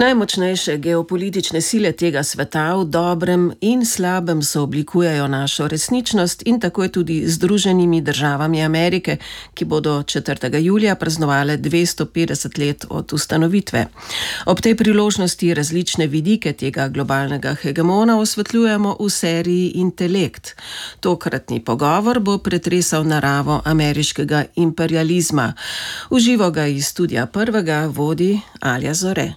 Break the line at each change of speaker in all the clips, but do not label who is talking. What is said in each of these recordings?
Najmočnejše geopolitične sile tega sveta v dobrem in slabem sooblikujejo našo resničnost in tako je tudi z Združenimi državami Amerike, ki bodo 4. julija praznovale 250 let od ustanovitve. Ob tej priložnosti različne vidike tega globalnega hegemona osvetljujemo v seriji Intelekt. Tokratni pogovor bo pretresal naravo ameriškega imperializma. V živo ga iz studia Prvega vodi Alja Zore.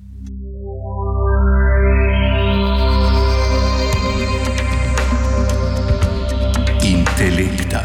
Intelekta.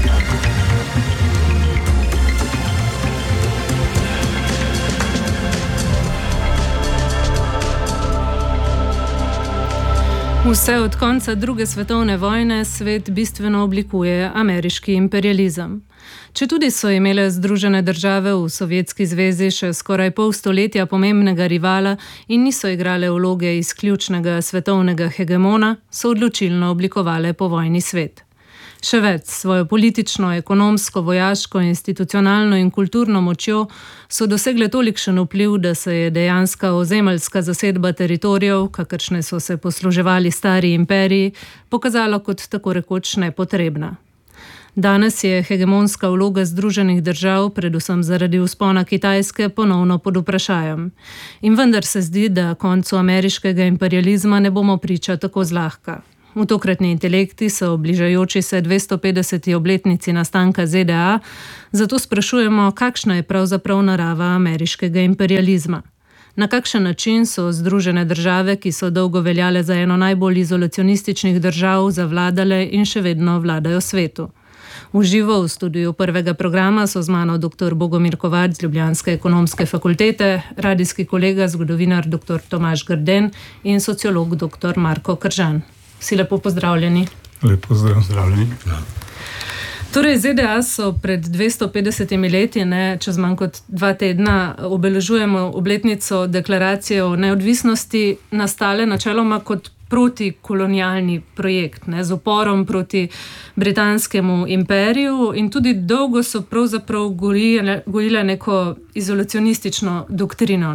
Vse od konca druge svetovne vojne svet bistveno oblikuje ameriški imperializem. Četudi so imele Združene države v Sovjetski zvezi še skoraj pol stoletja pomembnega rivala in niso igrale vloge izključnega svetovnega hegemona, so odločilno oblikovale povojni svet. Še več, svojo politično, ekonomsko, vojaško, institucionalno in kulturno močjo so dosegle tolikšen vpliv, da se je dejanska ozemeljska zasedba teritorijev, kakršne so se posluževali stari imperiji, pokazala kot tako rekoč nepotrebna. Danes je hegemonska vloga Združenih držav, predvsem zaradi vzpona Kitajske, ponovno pod vprašajem. In vendar se zdi, da koncu ameriškega imperializma ne bomo priča tako zlahka. V tokratni Intelekti so bližajoči se 250. obletnici nastanka ZDA, zato sprašujemo, kakšna je pravzaprav narava ameriškega imperializma. Na kakšen način so Združene države, ki so dolgo veljale za eno najbolj izolacionističnih držav, zavladale in še vedno vladajo svetu. V živo v studiu Prvega programa so z mano dr. Bogomir Kovač z Ljubljanske ekonomske fakultete, radijski kolega, zgodovinar dr. Tomaž Grden in sociolog dr. Marko Kržan. Vsi lepo pozdravljeni.
Lepo pozdravljeni. Ja.
Torej, ZDA so pred 250 leti, čez manj kot 2 tedna, obeležujemo obletnico deklaracije o neodvisnosti, nastale načeloma kot protikolonialni projekt, z uporom proti britanskemu imperiju in tudi dolgo so pravzaprav gojile neko izolacionistično doktrino.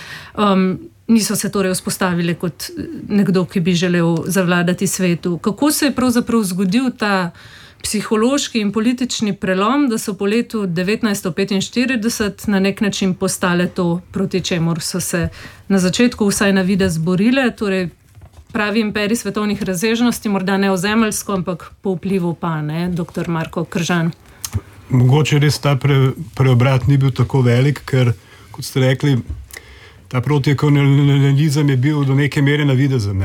Niso se torej vzpostavili kot nekdo, ki bi želel zavladati svetu. Kako se je pravzaprav zgodil ta psihološki in politični prelom, da so po letu 1945 na nek način postale to, proti čemur so se na začetku vsaj na videz borile, torej pravi imperij svetovnih razsežnosti, morda ne ozemeljsko, ampak po vplivu pa, dr. Marko Kržan.
Mogoče res ta preobrat ni bil tako velik, ker, kot ste rekli, ta protikolonializem je bil do neke mere navidezen.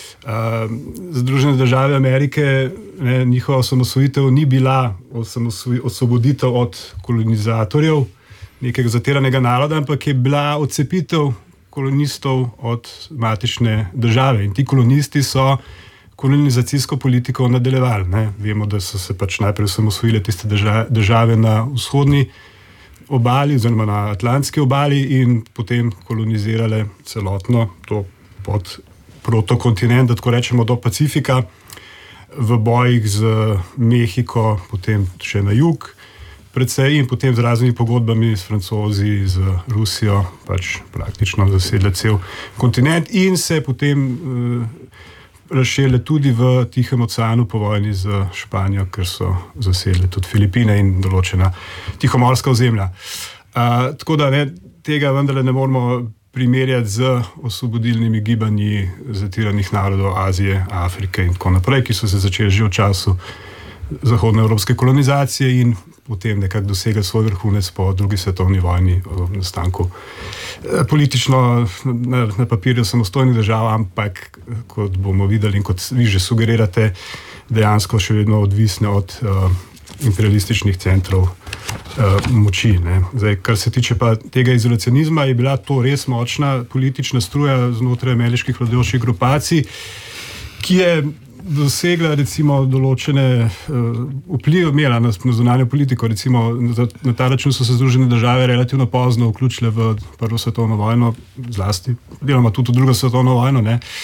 Združene države Amerike, njihova osamosvojitev ni bila osvoboditev od kolonizatorjev, nekega zatiranega naroda, ampak je bila odcepitev kolonistov od matične države. In ti kolonisti so kolonizacijsko politiko nadaljevali. Vemo, da so se najprej osamosvojile tiste države na vzhodni obali, oziroma na Atlantski obali in potem kolonizirale celotno to pod protokontinent, da tako rečemo, do Pacifika, v bojih z Mehiko, potem še na jug, predvsej in potem z raznimi pogodbami s Francozi, z Rusijo, praktično zasedle cel kontinent in se potem razšele tudi v Tihem oceanu po vojni z Španijo, ker so zasedle tudi Filipine in določena tihomorska ozemlja. Tako da tega vendarle ne moramo primerjati z osvobodilnimi gibanji zatiranih narodov Azije, Afrike in tako naprej, ki so se začeli že v času zahodnoevropske kolonizacije in potem nekako dosegli svoj vrhunec po drugi svetovni vojni v nastanku politično na papirju samostojnih držav, ampak kot bomo videli in kot vi že sugerirate, dejansko še vedno odvisne od imperialističnih centrov moči. Zdaj, kar se tiče pa tega izolacionizma, je bila to res močna politična struja znotraj ameriških vladajočih grupacij, ki je dosegla recimo določene vplive, imela na zunanjo politiko, recimo na ta račun so se Združene države relativno pozno vključile v Prvo svetovno vojno, zlasti, deloma tudi v Drugo svetovno vojno,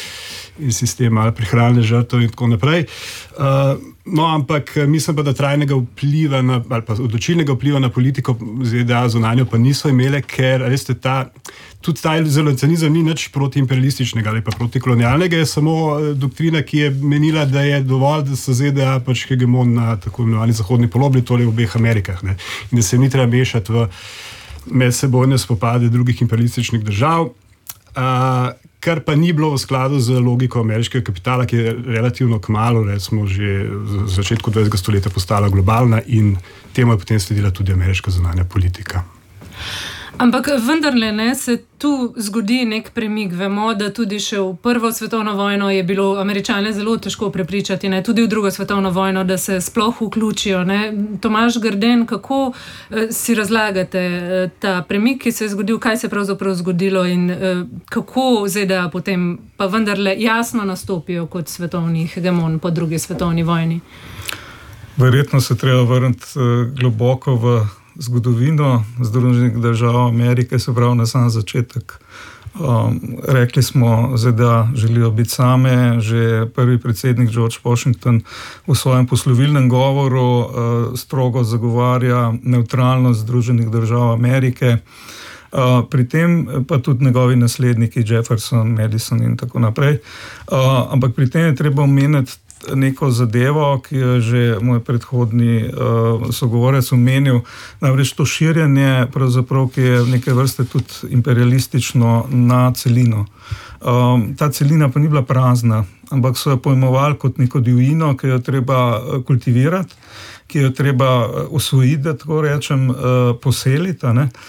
in sistem malo prihrane žrtev in tako naprej. No, ampak mislim pa, da trajnega vpliva ali pa odločilnega vpliva na politiko ZDA zunanjo pa niso imele, ker veste, tudi ta izolacionizem ni nič protiimperialističnega ali pa protikolonialnega, je samo doktrina, ki je menila, da je dovolj, da so ZDA pač hegemon na tako imenovani zahodni polobli, torej v obeh Amerikah, ne? In da se ni treba mešati v medsebojne spopade drugih imperialističnih držav. Kar pa ni bilo v skladu z logiko ameriškega kapitala, ki je relativno kmalu, recimo že v začetku 20. stoletja postala globalna in temu je potem sledila tudi ameriška zunanja politika.
Ampak vendarle se tu zgodi nek premik. Vemo, da tudi še v Prvo svetovno vojno je bilo Američane zelo težko prepričati, tudi v Drugo svetovno vojno, da se sploh vključijo. Tomaž Grden, kako si razlagate ta premik, ki se je zgodil, kaj se je pravzaprav zgodilo in kako ZDA potem pa vendarle jasno nastopijo kot svetovni hegemon po Drugi svetovni vojni?
Verjetno se treba vrniti globoko v zgodovino Združenih držav Amerike, se pravi na sam začetek. Rekli smo, ZDA želijo biti same, že prvi predsednik George Washington v svojem poslovilnem govoru strogo zagovarja nevtralnost Združenih držav Amerike. Pri tem pa tudi njegovi nasledniki Jefferson, Madison in tako naprej. Ampak pri tem je treba omeniti neko zadevo, ki je že moj predhodni sogovorec omenil, namreč to širjenje, pravzaprav, ki je neke vrste tudi imperialistično na celino. Ta celina pa ni bila prazna, ampak so jo pojmovali kot neko divjino, ki jo treba kultivirati, ki jo treba osvojiti, da tako rečem, poseliti.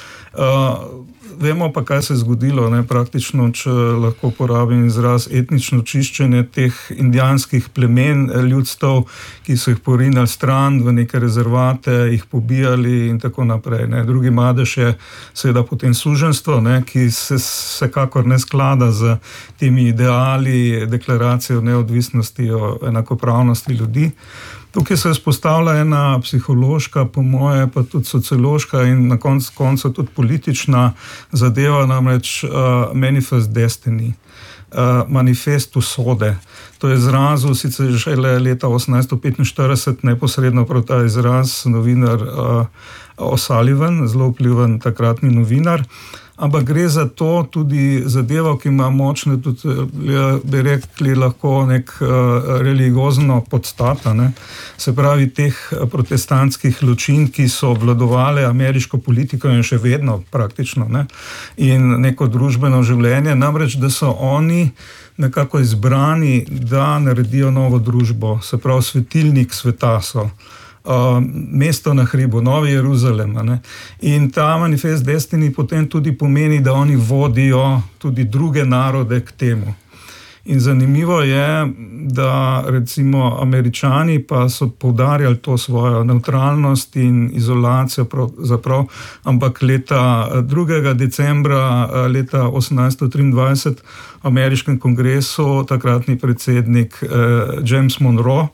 Vemo pa, kaj se je zgodilo, praktično, če lahko porabim izraz, etnično čiščenje teh indijanskih plemen, ljudstev, ki so jih porinali stran v neke rezervate, jih pobijali in tako naprej. Drugi madež je seveda potem suženjstvo, ki se vsekakor ne sklada z temi ideali deklaracije o neodvisnosti, o enakopravnosti ljudi. Tukaj se izpostavlja ena psihološka, po moje pa tudi sociološka in na koncu tudi politična zadeva, namreč Manifest Destiny, manifest usode. To je izrazil sicer že leta 1845, neposredno prav ta izraz, novinar O'Sullivan, zelo vpliven takratni novinar. Ampak gre za to tudi zadevo, ki ima močne tudi, bi rekli, lahko nek religiozno podstata, se pravi teh protestantskih ločin, ki so vladovale ameriško politiko in še vedno praktično, in neko družbeno življenje, namreč, da so oni nekako izbrani, da naredijo novo družbo, se pravi svetilnik sveta so. Mesto na hribu, Novi Jeruzalem. In ta manifest Destiny potem tudi pomeni, da oni vodijo tudi druge narode k temu. In zanimivo je, da recimo Američani pa so poudarjali to svojo nevtralnost in izolacijo zaprav, ampak 2. decembra leta 1823 v ameriškem kongresu takratni predsednik James Monroe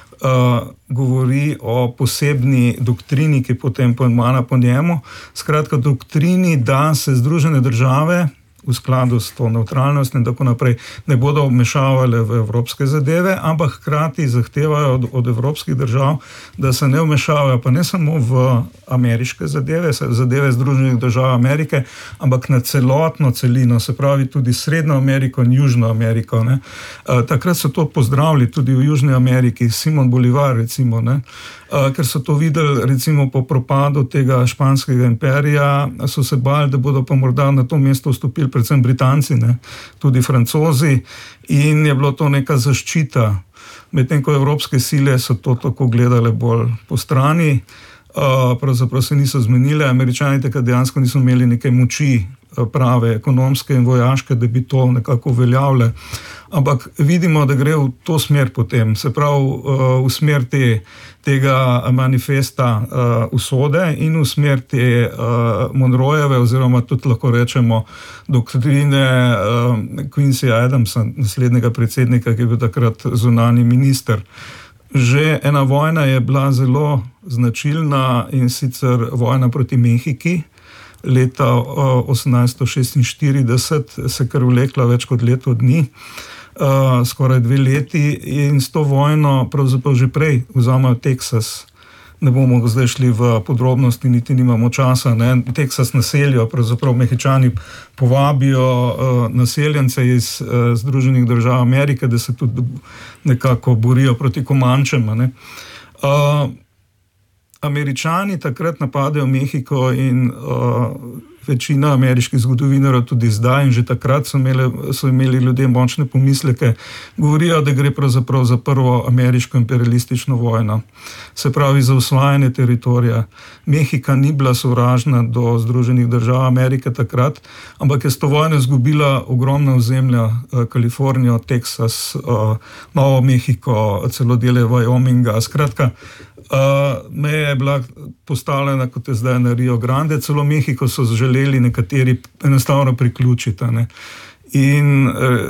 govori o posebni doktrini, ki potem pojmana po njemu. Skratka, doktrini, da se Združene države v skladu s to nevtralnostjo in tako naprej ne bodo vmešavale v evropske zadeve, ampak hkrati zahtevajo od evropskih držav, da se ne vmešavajo pa ne samo v ameriške zadeve, zadeve Združenih držav Amerike, ampak na celotno celino, se pravi tudi Srednjo Ameriko in Južno Ameriko. Takrat so to pozdravili tudi v Južni Ameriki, Simon Bolivar recimo, ker so to videli recimo po propadu tega španskega imperija, so se bali, da bodo pa morda na to mesto vstopili predvsem Britanci, tudi Francozi, in je bilo to neka zaščita. Medtem ko evropske sile so to tako gledale bolj po strani, pravzaprav se niso zmenile, Američani takrat dejansko niso imeli neke moči prave, ekonomske in vojaške, da bi to nekako uveljavile. Ampak vidimo, da gre v to smer potem, se pravi v smer tega manifesta usode in v smer te Monroejeve, oziroma tudi lahko rečemo doktrine Quincyja Adamsa, naslednjega predsednika, ki je bil takrat zunanji minister. Že ena vojna je bila zelo značilna, in sicer vojna proti Mehiki. Leta 1846 se kar vlekla več kot leto dni. skoraj 2 leti in s to vojno pravzaprav že prej vzamajo Teksas. Ne bomo zdaj šli v podrobnosti, niti nimamo časa. Ne. Teksas naselijo, pravzaprav Mehičani povabijo naseljence iz Združenih držav Amerike, da se tudi nekako borijo proti Komančem. Američani takrat napadajo Mehiko in večina ameriških zgodovinarjev tudi zdaj in že takrat so imeli ljudje močne pomisleke, govorijo, da gre pravzaprav za prvo ameriško imperialistično vojno. Se pravi za osvajanje teritorija. Mehika ni bila sovražna do Združenih držav Amerike takrat, ampak je s to vojno izgubila ogromna ozemlja, Kalifornijo, Teksas, Novo Mehiko, celo dele Wyominga. Skratka, meja je bila postavljena, kot je zdaj na Rio Grande, celo Mehiko so želeli nekateri enostavno priključiti. Ne. In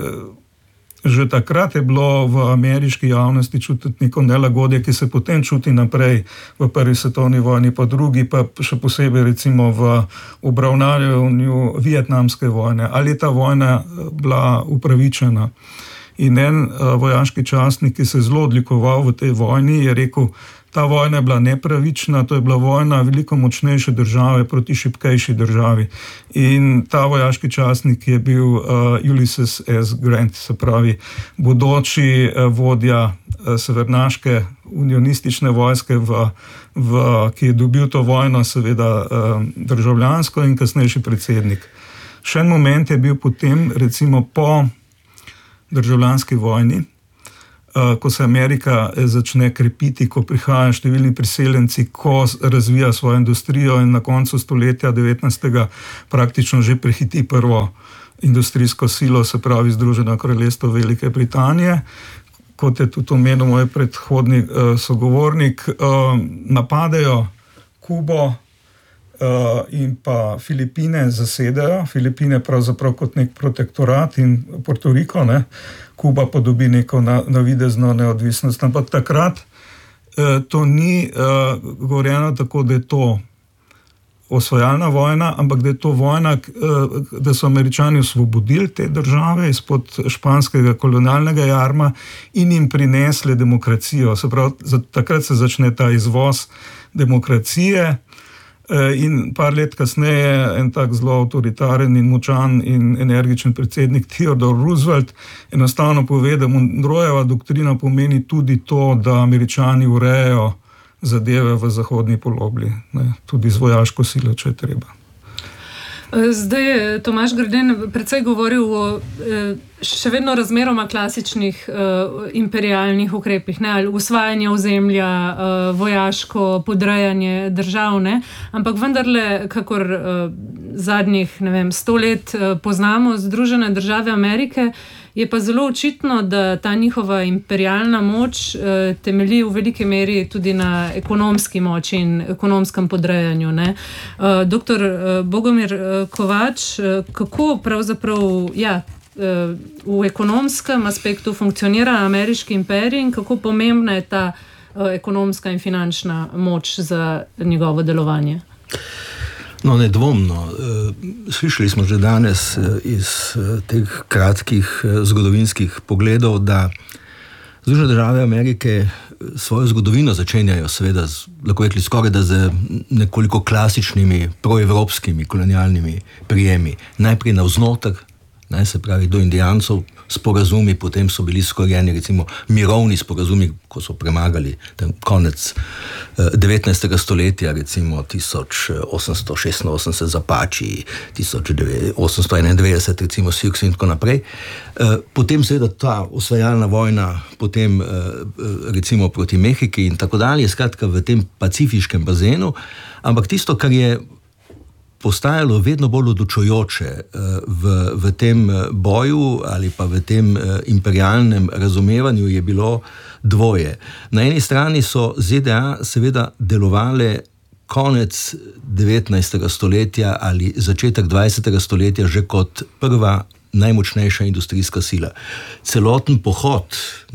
že takrat je bilo v ameriški javnosti čutiti neko nelagodje, ki se potem čuti naprej v prvi svetovni vojni, pa drugi, pa še posebej recimo v obravnavanju vietnamske vojne. Ali je ta vojna bila upravičena? In en vojaški častnik, ki se je zelo odlikoval v tej vojni, je rekel, ta vojna je bila nepravična, to je bila vojna veliko močnejše države proti šibkejši državi. In ta vojaški častnik je bil Ulysses S. Grant, se pravi bodoči vodja severnaške unionistične vojske, ki je dobil to vojno, seveda državljansko in kasnejši predsednik. Še en moment je bil potem, recimo po državljanski vojni, ko se Amerika začne krepiti, ko prihajajo številni priseljenci, ko razvija svojo industrijo in na koncu stoletja 19. praktično že prehiti prvo industrijsko silo, se pravi Združeno kraljestvo Velike Britanije. Kot je tudi omenil moj predhodni sogovornik, napadejo Kubo in pa Filipine zasedajo. Filipine pravzaprav kot nek protektorat in Puerto Rico, ne. Kuba pa dobi neko navidezno neodvisnost. Ampak takrat to ni govorjeno tako, da je to osvajalna vojna, ampak da je to vojna, da so Američani osvobodili te države izpod španskega kolonialnega jarma in jim prinesli demokracijo. Se pravi, takrat se začne ta izvoz demokracije. In par let kasneje en tak zelo avtoritaren in močan in energičen predsednik Theodore Roosevelt enostavno pove, da Monroejeva doktrina pomeni tudi to, da Američani urejajo zadeve v zahodni polobli, ne, tudi z vojaško silo, če je treba.
Zdaj je Tomaž Greden precej govoril o še vedno razmeroma klasičnih imperialnih ukrepih, ne, ali usvajanje ozemlja, vojaško podrejanje držav, ne, ampak vendarle, kakor zadnjih, 100 let poznamo Združene države Amerike, je pa zelo očitno, da ta njihova imperialna moč temelji v veliki meri tudi na ekonomski moči in ekonomskem podrejanju, ne. Doktor Bogomir Kovač, kako pravzaprav, v ekonomskem aspektu funkcionira ameriški imperij in kako pomembna je ta ekonomska in finančna moč za njegovo delovanje?
No, nedvomno. Slišali smo že danes iz teh kratkih zgodovinskih pogledov, da Združene države Amerike svojo zgodovino začenjajo seveda, lahko rekli skoraj da z nekoliko klasičnimi proevropskimi kolonialnimi prijemi. Najprej navznoter, se pravi do Indijancov, sporazumi, potem so bili skorjeni recimo mirovni sporazumi, ko so premagali konec 19. stoletja, recimo 1886 z Apači, 1891 recimo Sioux in tako naprej. Potem seveda ta osvajalna vojna, potem recimo proti Mehiki in tako dalje, skratka v tem pacifiškem bazenu, ampak tisto, kar je postajalo vedno bolj odločujoče v tem boju ali pa v tem imperialnem razumevanju je bilo dvoje. Na eni strani so ZDA seveda delovale konec 19. stoletja ali začetek 20. stoletja že kot prva najmočnejša industrijska sila. Celoten pohod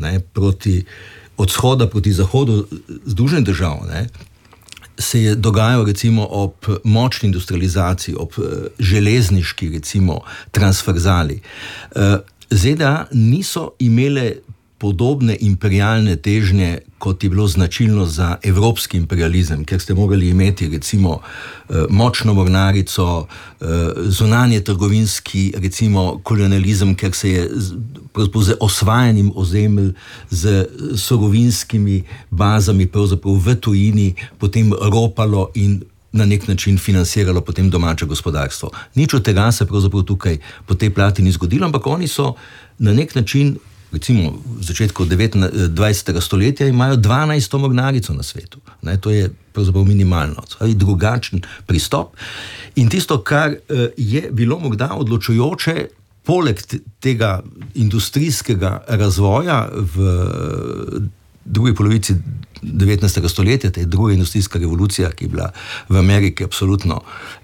od vzhoda proti zahodu Združenih držav, se je dogajal recimo ob močni industrializaciji, ob železniški recimo transverzali. ZDA niso imele podobne imperialne težnje, kot je bilo značilno za evropski imperializem, ker ste morali imeti recimo močno mornarico, zunanje trgovinski recimo kolonializem, ker se je z osvajanjem ozemelj, z surovinskimi bazami pravzaprav v tujini potem ropalo in na nek način financiralo potem domače gospodarstvo. Nič od tega se pravzaprav tukaj po tej plati ni zgodilo, ampak oni so na nek način, recimo v začetku 20. stoletja, imajo 12. mornarico na svetu. To je pravzaprav minimalno, drugačen pristop. In tisto, kar je bilo morda odločujoče, poleg tega industrijskega razvoja v drugi polovici 19. stoletja, to je druga industrijska revolucija, ki je bila v Ameriki absolutno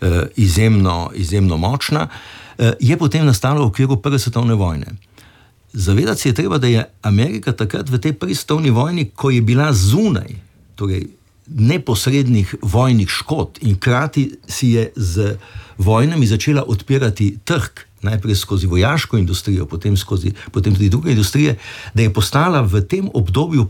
izjemno močna, je potem nastala v okviru Prve svetovne vojne. Zavedati se je treba, da je Amerika takrat v tej Prvi svetovni vojni, ko je bila zunaj, torej neposrednih vojnih škod in krati si je z vojnami začela odpirati trg, najprej skozi vojaško industrijo, potem tudi druge industrije, da je postala v tem obdobju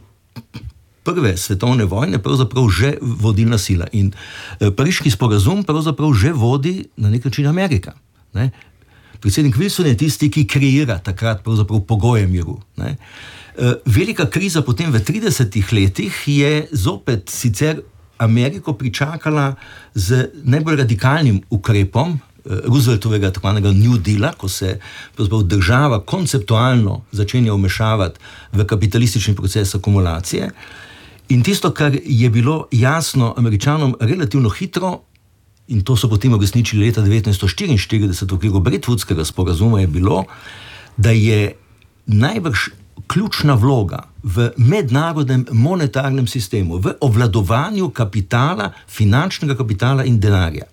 Prve svetovne vojne pravzaprav že vodilna sila. In Pariški sporazum pravzaprav že vodi na nek način Amerika. Predsednik Wilson je tisti, ki kreira takrat pravzaprav pogoje miru. Velika kriza potem v 30 letih je zopet sicer Ameriko pričakala z najbolj radikalnim ukrepom Rooseveltovega tako zvanega New Deala, ko se država konceptualno začenja vmešavati v kapitalistični proces akumulacije. In tisto, kar je bilo jasno Američanom relativno hitro, in to so potem uresničili leta 1944 v okviru Bretwoodskega sporazuma, je bilo, da je najbrž ključna vloga v mednarodnem monetarnem sistemu, v obvladovanju kapitala, finančnega kapitala in denarja.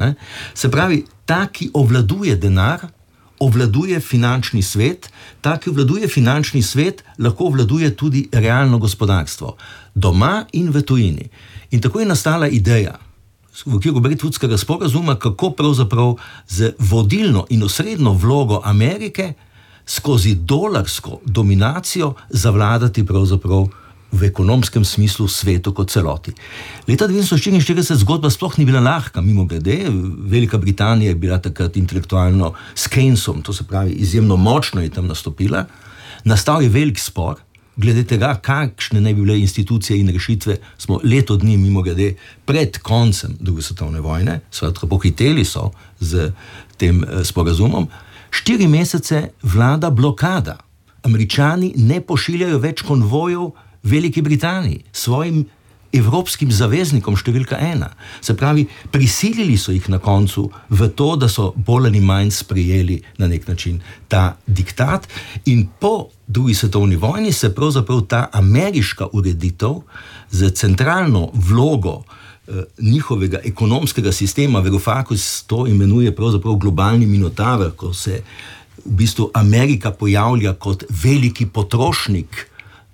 Se pravi, ta, ki obvladuje denar, obvladuje finančni svet, ta, ki obvladuje finančni svet, lahko obvladuje tudi realno gospodarstvo, doma in v tujini. In tako je nastala ideja v okviru Bretwoodskega sporazuma, kako pravzaprav z vodilno in osrednjo vlogo Amerike skozi dolarsko dominacijo zavladati pravzaprav v ekonomskem smislu svetu kot celoti. Leta 1944 zgodba sploh ni bila lahka, mimogrede. Velika Britanija je bila takrat intelektualno s Keynesom, to se pravi izjemno močno je tam nastopila. Nastal je velik spor, glede tega, kakšne naj bi bile institucije in rešitve, smo leto dni mimogrede pred koncem druge svetovne vojne, skratka pohiteli so z tem sporazumom. 4 mesece vlada blokada. Američani ne pošiljajo več konvojev Veliki Britaniji, svojim evropskim zaveznikom številka 1. Se pravi, prisilili so jih na koncu v to, da so bolj ali manj sprejeli na nek način ta diktat, in po drugi svetovni vojni se pravzaprav ta ameriška ureditev z centralno vlogo njihovega ekonomskega sistema, Varoufakis to imenuje pravzaprav globalni minotaver, ko se v bistvu Amerika pojavlja kot veliki potrošnik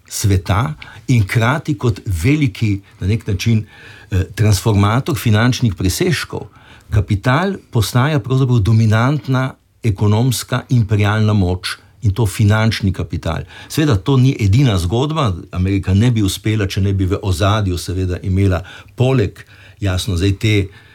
sveta in krati kot veliki, na nek način, transformator finančnih presežkov. Kapital postaja pravzaprav dominantna ekonomska imperialna moč, in to finančni kapital. Seveda to ni edina zgodba, Amerika ne bi uspela, če ne bi v ozadju seveda imela poleg, jasno, zdaj te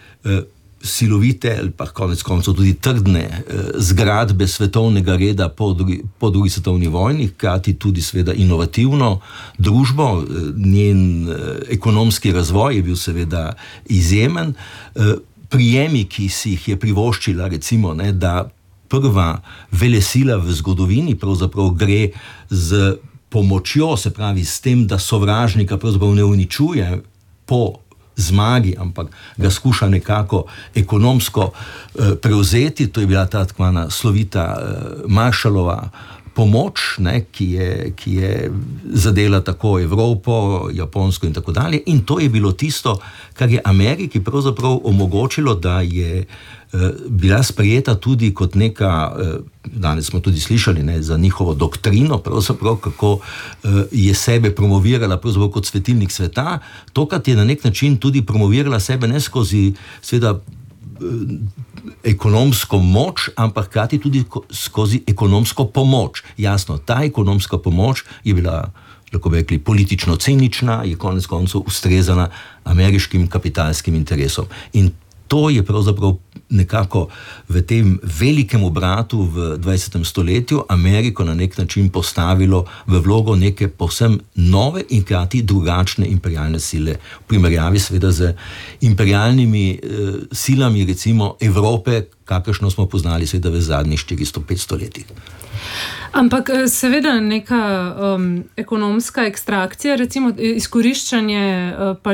silovite ali pa konec koncev tudi trdne zgradbe svetovnega reda po drugi svetovni vojni, hkrati tudi seveda inovativno družbo, njen ekonomski razvoj je bil seveda izjemen. Prijemi, ki si jih je privoščila, recimo, da prva velesila v zgodovini pravzaprav gre z pomočjo, se pravi s tem, da sovražnika pravzaprav ne uničuje po zmagi, ampak ga skuša nekako ekonomsko prevzeti. To je bila ta takvana slovita Marshallova pomoč, ki je zadela tako Evropo, Japonsko in tako dalje. In to je bilo tisto, kar je Ameriki pravzaprav omogočilo, da je bila sprejeta tudi kot neka, danes smo tudi slišali, za njihovo doktrino, pravzaprav kako je sebe promovirala pravzaprav kot svetilnik sveta, tokrat je na nek način tudi promovirala sebe ne skozi seveda ekonomsko moč, ampak hkrati tudi skozi ekonomsko pomoč. Jasno, ta ekonomska pomoč je bila, lahko bi rekli, politično cinična, je konec koncev ustrezana ameriškim kapitalskim interesom. In to je pravzaprav nekako v tem velikem obratu v 20. stoletju Ameriko na nek način postavilo v vlogo neke povsem nove in hkrati drugačne imperialne sile. V primerjavi seveda z imperialnimi silami recimo Evrope, kakršno smo poznali seveda v zadnjih 400-500 letih.
Ampak seveda neka ekonomska ekstrakcija, recimo izkoriščanje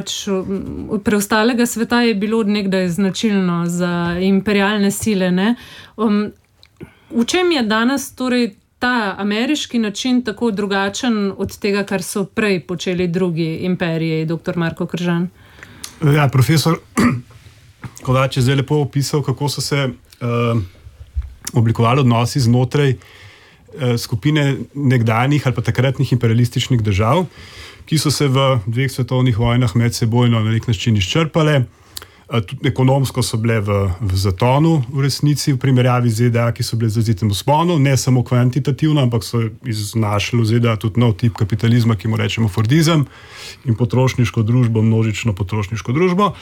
preostalega sveta je bilo od nekdaj značilno za imperialne sile, ne? V čem je danes torej ta ameriški način tako drugačen od tega, kar so prej počeli drugi imperiji, dr. Marko Kržan?
Ja, profesor Kovač je zdaj lepo opisal, kako so se oblikovali odnosi znotraj skupine nekdanjih ali pa takratnih imperialističnih držav, ki so se v dveh svetovnih vojnah medsebojno na nek način izčrpale. Tudi ekonomsko so bile v zatonu v resnici v primerjavi z ZDA, ki so bile v izrazitem vzponu, ne samo kvantitativno, ampak so iznašli v ZDA tudi nov tip kapitalizma, ki mu rečemo Fordizem, in potrošniško družbo, množično potrošniško družbo.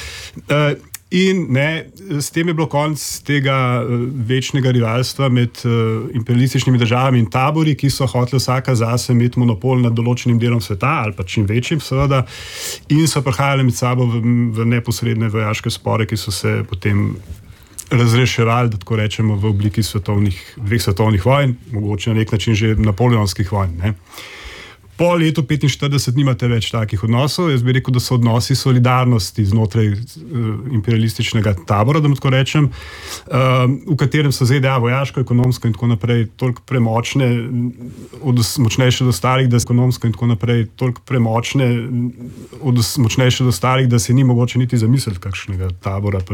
In s tem je bilo konec tega večnega rivalstva med imperialističnimi državami in tabori, ki so hoteli vsaka zase imeti monopol nad določenim delom sveta, ali pa čim večjim seveda, in so prihajali med sabo v neposredne vojaške spore, ki so se potem razreševali, da tako rečemo, v obliki dveh svetovnih vojn, mogoče na nek način že napoleonskih vojn, ne. Po letu 1945 nimate več takih odnosov. Jaz bi rekel, da so odnosi solidarnosti znotraj imperialističnega tabora, da tako rečem, v katerem so ZDA vojaško, ekonomsko in tako naprej toliko premočne, močnejše od ostalih, da ekonomsko in tako naprej toliko premočne, močnejše od ostalih, da se ni mogoče niti zamisliti kakšnega tabora.